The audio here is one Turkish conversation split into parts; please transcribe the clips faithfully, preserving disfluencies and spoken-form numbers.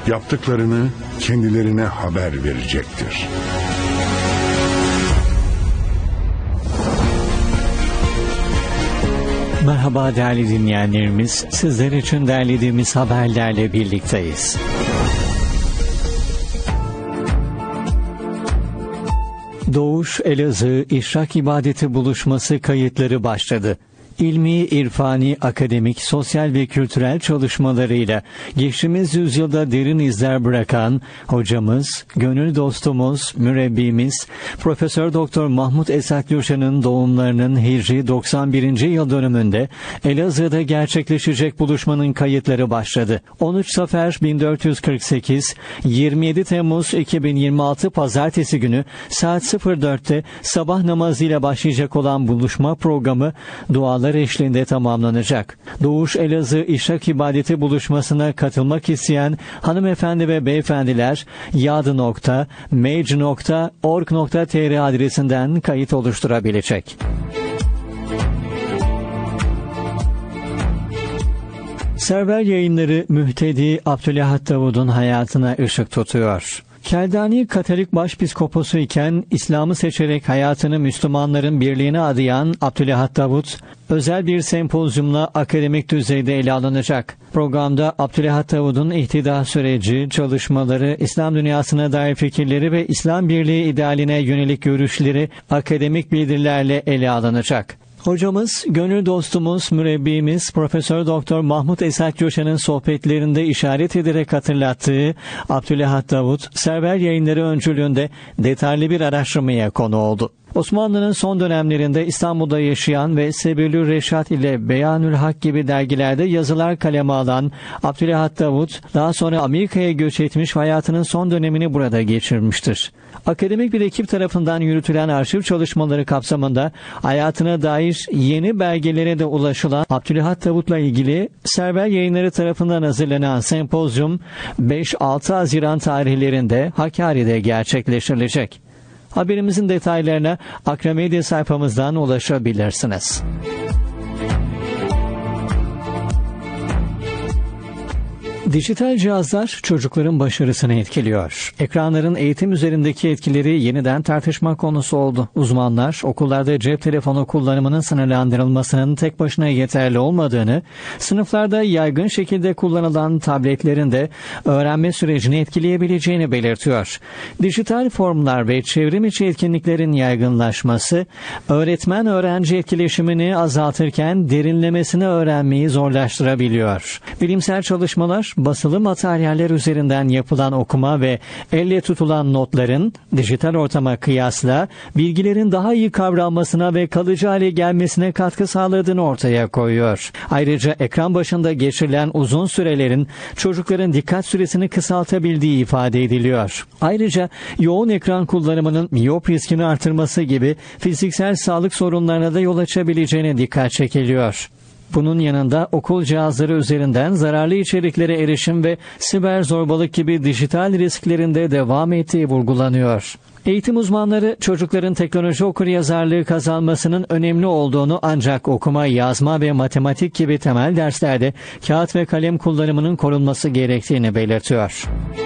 yaptıklarını kendilerine haber verecektir. Merhaba değerli dinleyenlerimiz, sizler için derlediğimiz haberlerle birlikteyiz. Doğuş Elazığ İşrak İbadeti Buluşması kayıtları başladı. İlmi, irfani, akademik, sosyal ve kültürel çalışmalarıyla geçtiğimiz yüzyılda derin izler bırakan hocamız, gönül dostumuz, mürebbimiz Profesör Doktor Mahmut Esat Gürşen'in doğumlarının Hicri doksan birinci yıl dönümünde Elazığ'da gerçekleşecek buluşmanın kayıtları başladı. on üç Safer bin dört yüz kırk sekiz, yirmi yedi Temmuz iki bin yirmi altı Pazartesi günü saat sıfır dörtte sabah namazıyla başlayacak olan buluşma programı dualar eşliğinde tamamlanacak. Doğuş Elazığ İşrak İbadeti Buluşmasına katılmak isteyen hanımefendi ve beyefendiler yadı nokta mage nokta org nokta tr adresinden kayıt oluşturabilecek. Server Yayınları Mühtedi Abdülahat Davud'un hayatına ışık tutuyor. Keldani Katolik Başpiskoposu iken İslam'ı seçerek hayatını Müslümanların birliğine adayan Abdülahat Davud, özel bir sempozyumla akademik düzeyde ele alınacak. Programda Abdülahat Davud'un ihtida süreci, çalışmaları, İslam dünyasına dair fikirleri ve İslam birliği idealine yönelik görüşleri akademik bildirilerle ele alınacak. Hocamız, gönül dostumuz, mürebbimiz Profesör Doktor Mahmut Esat Gürşen'in sohbetlerinde işaret ederek hatırlattığı Abdülahat Davud, Server Yayınları öncülüğünde detaylı bir araştırmaya konu oldu. Osmanlı'nın son dönemlerinde İstanbul'da yaşayan ve Sebilü Reşat ile Beyanül Hak gibi dergilerde yazılar kaleme alan Abdülahat Davud, daha sonra Amerika'ya göç etmiş ve hayatının son dönemini burada geçirmiştir. Akademik bir ekip tarafından yürütülen arşiv çalışmaları kapsamında hayatına dair yeni belgelere de ulaşılan Abdülahat Davud'la ilgili Server Yayınları tarafından hazırlanan sempozyum beş altı Haziran tarihlerinde Hakkari'de gerçekleştirilecek. Haberimizin detaylarına Akramedya sayfamızdan ulaşabilirsiniz. Dijital cihazlar çocukların başarısını etkiliyor. Ekranların eğitim üzerindeki etkileri yeniden tartışma konusu oldu. Uzmanlar okullarda cep telefonu kullanımının sınırlandırılmasının tek başına yeterli olmadığını, sınıflarda yaygın şekilde kullanılan tabletlerin de öğrenme sürecini etkileyebileceğini belirtiyor. Dijital formlar ve çevrim içi etkinliklerin yaygınlaşması, öğretmen-öğrenci etkileşimini azaltırken derinlemesine öğrenmeyi zorlaştırabiliyor. Bilimsel çalışmalar, basılı materyaller üzerinden yapılan okuma ve elle tutulan notların dijital ortama kıyasla bilgilerin daha iyi kavranmasına ve kalıcı hale gelmesine katkı sağladığını ortaya koyuyor. Ayrıca ekran başında geçirilen uzun sürelerin çocukların dikkat süresini kısaltabildiği ifade ediliyor. Ayrıca yoğun ekran kullanımının miyop riskini artırması gibi fiziksel sağlık sorunlarına da yol açabileceğine dikkat çekiliyor. Bunun yanında okul cihazları üzerinden zararlı içeriklere erişim ve siber zorbalık gibi dijital risklerin de devam ettiği vurgulanıyor. Eğitim uzmanları çocukların teknoloji okuryazarlığı kazanmasının önemli olduğunu, ancak okuma, yazma ve matematik gibi temel derslerde kağıt ve kalem kullanımının korunması gerektiğini belirtiyor.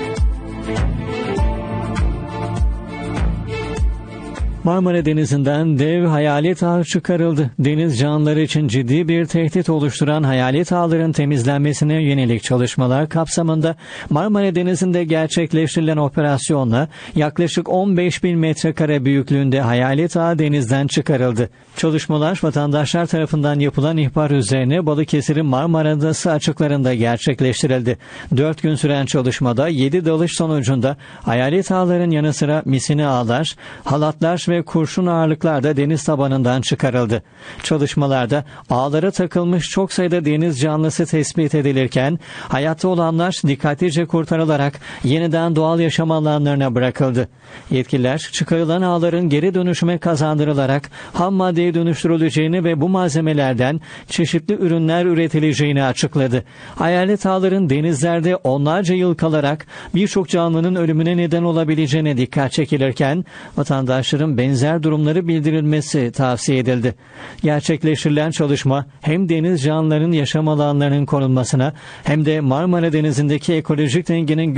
Marmara Denizi'nden dev hayalet ağı çıkarıldı. Deniz canlıları için ciddi bir tehdit oluşturan hayalet ağların temizlenmesine yönelik çalışmalar kapsamında Marmara Denizi'nde gerçekleştirilen operasyonla yaklaşık on beş bin metrekare büyüklüğünde hayalet ağı denizden çıkarıldı. Çalışmalar vatandaşlar tarafından yapılan ihbar üzerine Balıkesir'in Marmara Adası açıklarında gerçekleştirildi. dört gün süren çalışmada yedi dalış sonucunda hayalet ağların yanı sıra misina ağlar, halatlar ve kurşun ağırlıklar da deniz tabanından çıkarıldı. Çalışmalarda ağlara takılmış çok sayıda deniz canlısı tespit edilirken hayatta olanlar dikkatlice kurtarılarak yeniden doğal yaşam alanlarına bırakıldı. Yetkililer çıkarılan ağların geri dönüşüme kazandırılarak ham maddeye dönüştürüleceğini ve bu malzemelerden çeşitli ürünler üretileceğini açıkladı. Hayalet ağların denizlerde onlarca yıl kalarak birçok canlının ölümüne neden olabileceğine dikkat çekilirken vatandaşların benzer durumları bildirilmesi tavsiye edildi. Gerçekleştirilen çalışma hem deniz canlılarının yaşam alanlarının korunmasına hem de Marmara Denizi'ndeki ekolojik dengenin